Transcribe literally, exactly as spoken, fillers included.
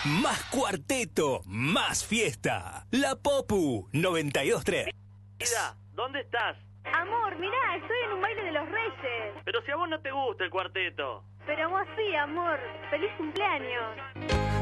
Más cuarteto, más fiesta. La Popu noventa y dos tres. Vida, ¿dónde estás? Amor, mirá, estoy en un baile de los Reyes. Pero si a vos no te gusta el cuarteto. Pero vos sí, amor. ¡Feliz cumpleaños!